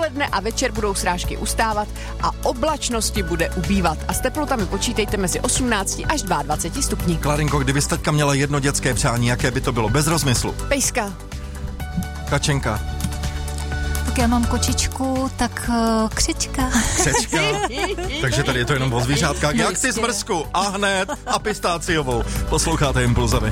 Dopoledne a večer budou srážky ustávat a oblačnosti bude ubývat. A s teplotami počítejte mezi 18 až 22 stupni. Klarinko, kdybys teďka měla jedno dětské přání, jaké by to bylo? Bez rozmyslu. Pejska. Kačenka. Tak já mám kočičku, tak křečka. Křečka? Takže tady je to jenom o zvířátkách. Jak si smrsku a hned a pistáciovou. Posloucháte Impulzami.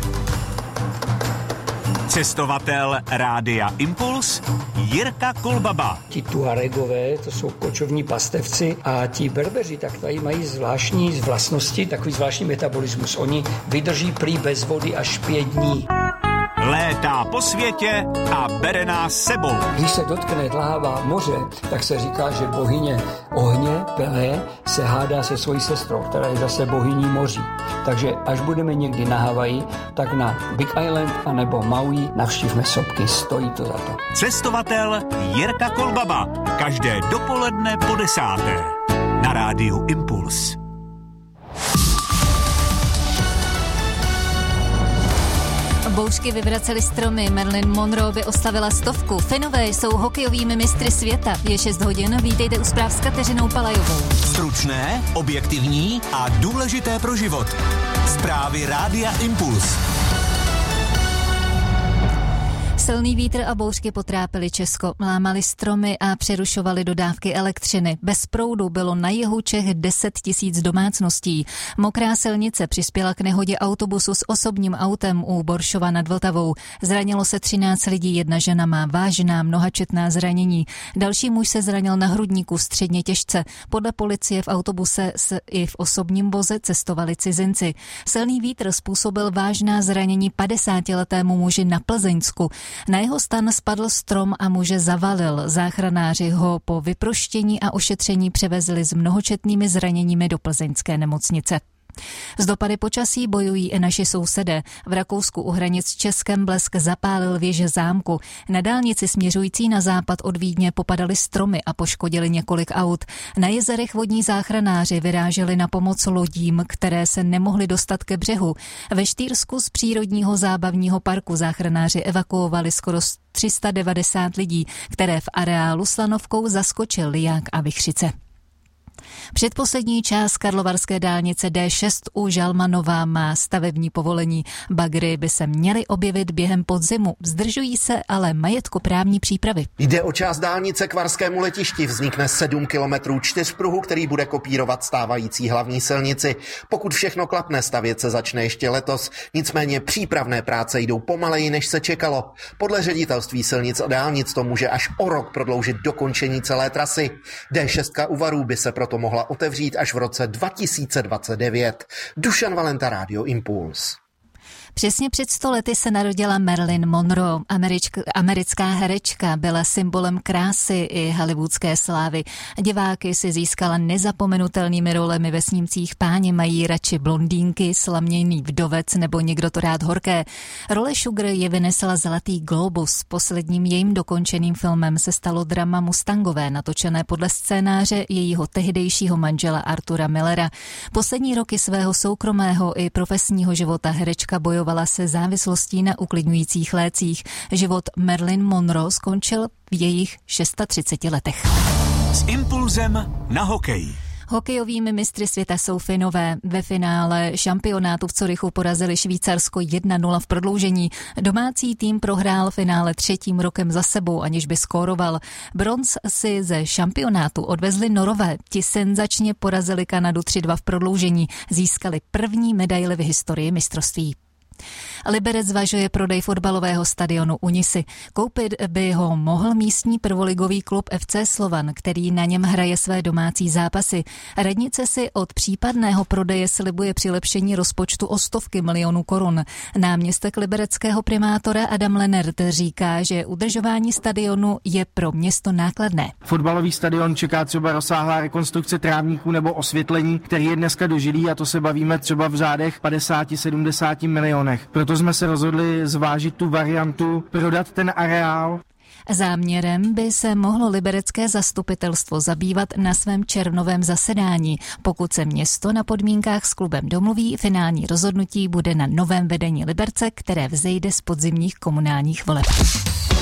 Cestovatel Rádia Impuls Jirka Kolbaba. Ti Tuaregové, to jsou kočovní pastevci, a ti Berbeři, tak tady mají zvláštní vlastnosti, takový zvláštní metabolismus. Oni vydrží prý bez vody až 5 dní. Létá po světě a bere nás sebou. Když se dotkne dláva moře, tak se říká, že bohyně ohně, Pelé, se hádá se svojí sestrou, která je zase bohyní moří. Takže až budeme někdy na Havaji, tak na Big Island anebo Maui navštívme sopky, stojí to za to. Cestovatel Jirka Kolbaba. Každé dopoledne po 10. na Rádiu Impuls. Bouřky vyvracely stromy, Marilyn Monroe by oslavila 100. Finové jsou hokejovými mistry světa. Je 6 hodin, vítejte u zpráv s Kateřinou Palajovou. Stručné, objektivní a důležité pro život. Zprávy Rádia Impuls. Silný vítr a bouřky potrápily Česko, lámaly stromy a přerušovaly dodávky elektřiny. Bez proudu bylo na jihu Čech 10 000 domácností. Mokrá silnice přispěla k nehodě autobusu s osobním autem u Boršova nad Vltavou. Zranilo se 13 lidí, jedna žena má vážná mnohačetná zranění. Další muž se zranil na hrudníku středně těžce. Podle policie v autobuse i v osobním voze cestovali cizinci. Silný vítr způsobil vážná zranění 50letému muži na Plzeňsku. Na jeho stan spadl strom a muže zavalil. Záchranáři ho po vyproštění a ošetření převezli s mnohočetnými zraněními do plzeňské nemocnice. S dopady počasí bojují i naši sousedé. V Rakousku u hranic s Českem blesk zapálil věže zámku. Na dálnici směřující na západ od Vídně popadaly stromy a poškodili několik aut. Na jezerech vodní záchranáři vyráželi na pomoc lodím, které se nemohly dostat ke břehu. Ve Štýrsku z přírodního zábavního parku záchranáři evakuovali skoro 390 lidí, které v areálu Slanovkou zaskočil liják a vichřice. Předposlední část karlovarské dálnice D6 u Žalmanova má stavební povolení. Bagry by se měly objevit během podzimu. Zdržují se ale majetkoprávní přípravy. Jde o část dálnice k Varskému letišti. Vznikne 7 kilometrů čtyřpruhu, který bude kopírovat stávající hlavní silnici. Pokud všechno klapne, stavět se začne ještě letos. Nicméně přípravné práce jdou pomaleji, než se čekalo. Podle ředitelství silnic a dálnic to může až o rok prodloužit dokončení celé trasy. D6 u Varů by se proto mohla otevřít až v roce 2029. Dušan Valenta, Rádio Impuls. Přesně před 100 lety se narodila Marilyn Monroe. Americká herečka, byla symbolem krásy i hollywoodské slávy. Diváky si získala nezapomenutelnými rolemi ve snímcích Páni mají radši blondýnky, Slaměný vdovec nebo Někdo to rád horké. Role Sugar je vynesla Zlatý glóbus. Posledním jejím dokončeným filmem se stalo drama Mustangové, natočené podle scénáře jejího tehdejšího manžela Artura Millera. Poslední roky svého soukromého i profesního života herečka bojovala se závislostí na uklidňujících lécích. Život Marilyn Monroe skončil v jejich 36 letech. S Impulzem na hokej. Hokejovými mistry světa jsou Finové. Ve finále šampionátu v Curychu porazili Švýcarsko 1-0 v prodloužení. Domácí tým prohrál finále 3. rokem za sebou, aniž by skóroval. Bronz si ze šampionátu odvezli Norové. Ti senzačně porazili Kanadu 3-2 v prodloužení. Získali první medaili v historii mistrovství. Liberec zvažuje prodej fotbalového stadionu Unisy. Koupit by ho mohl místní prvoligový klub FC Slovan, který na něm hraje své domácí zápasy. Radnice si od případného prodeje slibuje přilepšení rozpočtu o 100 milionů korun. Náměstek libereckého primátora Adam Lenert říká, že udržování stadionu je pro město nákladné. Fotbalový stadion čeká třeba rozsáhlá rekonstrukce trávníků nebo osvětlení, který je dneska dožilý, a to se bavíme třeba v řádech 50-70 milionech. Proto jsme se rozhodli zvážit tu variantu prodat ten areál. Záměrem by se mohlo liberecké zastupitelstvo zabývat na svém červnovém zasedání. Pokud se město na podmínkách s klubem domluví, finální rozhodnutí bude na novém vedení Liberce, které vzejde z podzimních komunálních voleb.